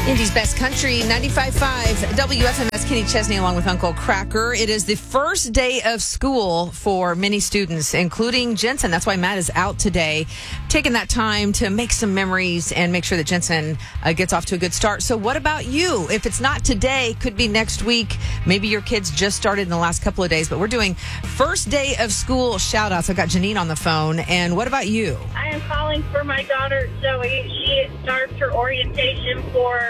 Indy's Best Country, 95.5 WFMS. Kenny Chesney along with Uncle Cracker. It is the first day of school for many students, including Jensen. That's why Matt is out today, taking that time to make some memories and make sure that Jensen gets off to a good start. So what about you? If it's not today, could be next week. Maybe your kids just started in the last couple of days, but we're doing first day of school shout outs. I've got Janine on the phone. And what about you? I am calling for my daughter, Zoe. She starts her orientation for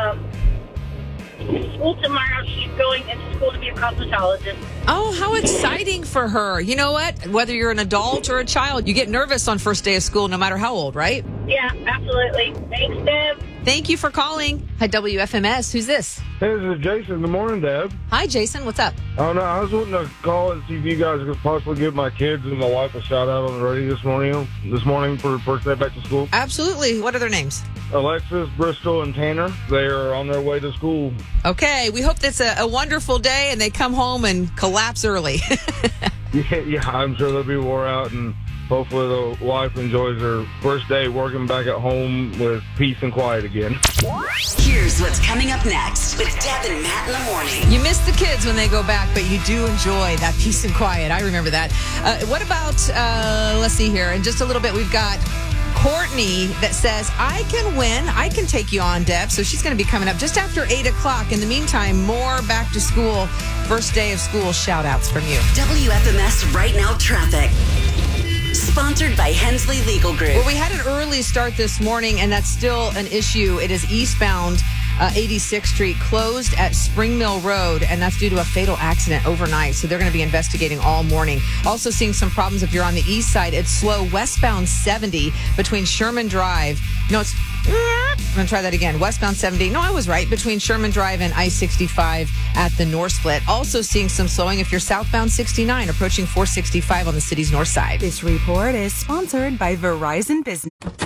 school tomorrow. She's going into school to be a cosmetologist. Oh, how exciting for her. You know what? Whether you're an adult or a child, you get nervous on first day of school no matter how old, right? Yeah, absolutely. Thanks, Deb. Thank you for calling. Hi, WFMS. Who's this? Hey, this is Jason. Good morning, Deb. Hi, Jason. What's up? Oh, no, I was wanting to call and see if you guys could possibly give my kids and my wife a shout-out on the radio this morning for first day back to school. Absolutely. What are their names? Alexis, Bristol, and Tanner. They are on their way to school. Okay. We hope that's a wonderful day and they come home and collapse early. Yeah, I'm sure they'll be wore out, and hopefully the wife enjoys her first day working back at home with peace and quiet again. Here's what's coming up next with Deb and Matt in the morning. You miss the kids when they go back, but you do enjoy that peace and quiet. I remember that. What about, let's see here, in just a little bit, we've got Courtney that says, I can win. I can take you on, Deb. So she's going to be coming up just after 8 o'clock. In the meantime, more back to school, first day of school shout outs from you. WFMS Right Now Traffic. Sponsored by Hensley Legal Group. Well, we had an early start this morning, and that's still an issue. It is eastbound 86th Street, closed at Spring Mill Road, and that's due to a fatal accident overnight. So they're going to be investigating all morning. Also seeing some problems if you're on the east side. It's slow westbound 70 between Sherman Drive. No, it's... I'm going to try that again. Westbound 70. No, I was right. Between Sherman Drive and I-65 at the North Split. Also seeing some slowing if you're southbound 69, approaching 465 on the city's north side. This report is sponsored by Verizon Business.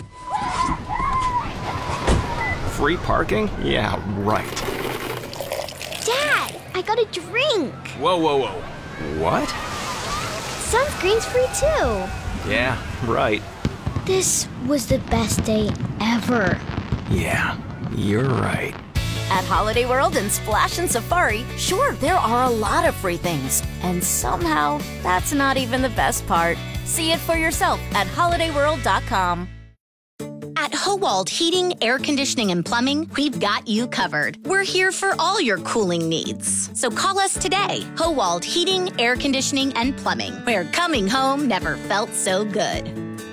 Free parking? Yeah, right. Dad, I got a drink. Whoa. What? Sunscreen's free too. Yeah, right. This was the best day ever. Yeah, you're right. At Holiday World and Splash and Safari, sure, there are a lot of free things. And somehow, that's not even the best part. See it for yourself at holidayworld.com. At Howald Heating, Air Conditioning, and Plumbing, we've got you covered. We're here for all your cooling needs. So call us today. Howald Heating, Air Conditioning, and Plumbing, where coming home never felt so good.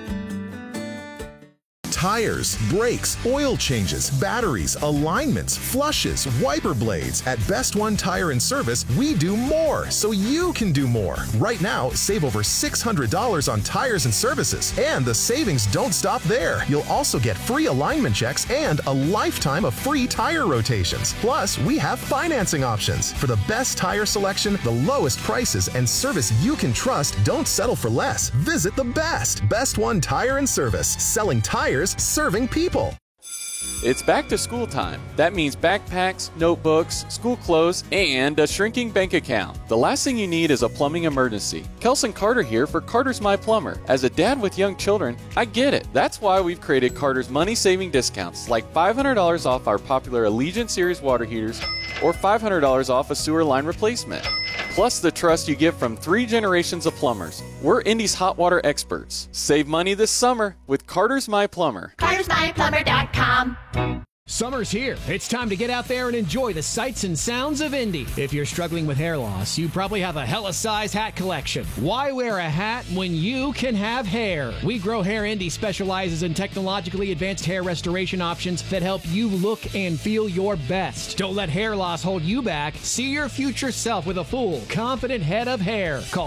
Tires, brakes, oil changes, batteries, alignments, flushes, wiper blades. At Best One Tire and Service, we do more so you can do more. Right now, save over $600 on tires and services. And the savings don't stop there. You'll also get free alignment checks and a lifetime of free tire rotations. Plus, we have financing options. For the best tire selection, the lowest prices, and service you can trust, don't settle for less. Visit the Best One Tire and Service, selling tires, serving people. It's back to school time. That means backpacks, notebooks, school clothes, and a shrinking bank account. The last thing you need is a plumbing emergency. Kelson Carter here for Carter's My Plumber. As a dad with young children, I get it. That's why we've created Carter's money-saving discounts, like $500 off our popular Allegiant Series water heaters or $500 off a sewer line replacement. Plus the trust you get from 3 generations of plumbers. We're Indy's hot water experts. Save money this summer with Carter's My Plumber. CartersMyPlumber.com. Summer's here. It's time to get out there and enjoy the sights and sounds of Indy. If you're struggling with hair loss, you probably have a hella size hat collection. Why wear a hat when you can have hair? We Grow Hair Indy specializes in technologically advanced hair restoration options that help you look and feel your best. Don't let hair loss hold you back. See your future self with a full, confident head of hair. Call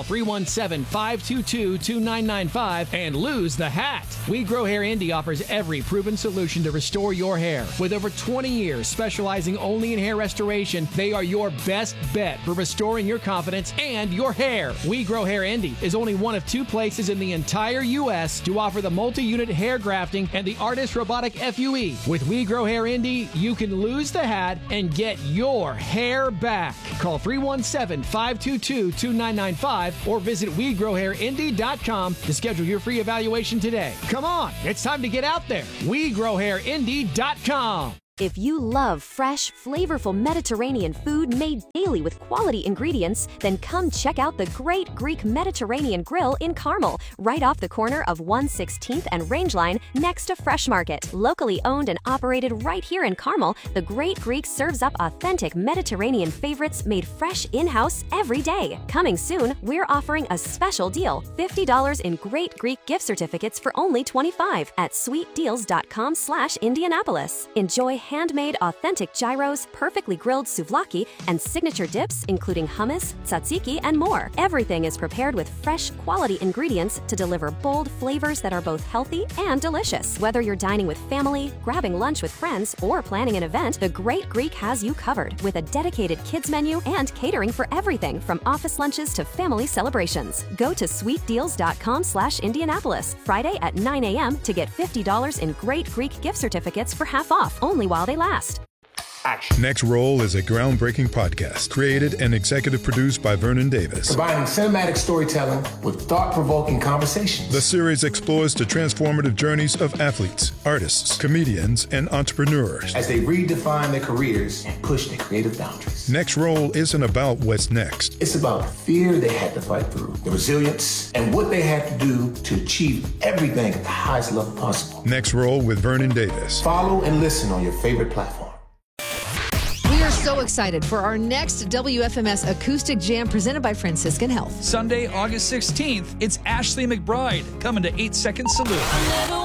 317-522-2995 and lose the hat. We Grow Hair Indy offers every proven solution to restore your hair. With over 20 years specializing only in hair restoration, they are your best bet for restoring your confidence and your hair. We Grow Hair Indy is only one of 2 places in the entire U.S. to offer the multi-unit hair grafting and the Artist Robotic FUE. With We Grow Hair Indy, you can lose the hat and get your hair back. Call 317-522-2995 or visit WeGrowHairIndy.com to schedule your free evaluation today. Come on, it's time to get out there. WeGrowHairIndy.com. If you love fresh, flavorful Mediterranean food made daily with quality ingredients, then come check out the Great Greek Mediterranean Grill in Carmel, right off the corner of 116th and Rangeline next to Fresh Market. Locally owned and operated right here in Carmel, the Great Greek serves up authentic Mediterranean favorites made fresh in-house every day. Coming soon, we're offering a special deal, $50 in Great Greek gift certificates for only $25 at sweetdeals.com/Indianapolis. Enjoy handmade authentic gyros, perfectly grilled souvlaki, and signature dips including hummus, tzatziki, and more. Everything is prepared with fresh, quality ingredients to deliver bold flavors that are both healthy and delicious. Whether you're dining with family, grabbing lunch with friends, or planning an event, the Great Greek has you covered with a dedicated kids menu and catering for everything from office lunches to family celebrations. Go to sweetdeals.com/Indianapolis Friday at 9 a.m. to get $50 in Great Greek gift certificates for half off, only while they last. Next Roll is a groundbreaking podcast created and executive produced by Vernon Davis. Combining cinematic storytelling with thought-provoking conversations. The series explores the transformative journeys of athletes, artists, comedians, and entrepreneurs as they redefine their careers and push their creative boundaries. Next Roll isn't about what's next. It's about the fear they had to fight through, the resilience, and what they had to do to achieve everything at the highest level possible. Next Roll with Vernon Davis. Follow and listen on your favorite platform. We are so excited for our next WFMS Acoustic Jam presented by Franciscan Health. Sunday, August 16th, it's Ashley McBride coming to 8 Second Salute.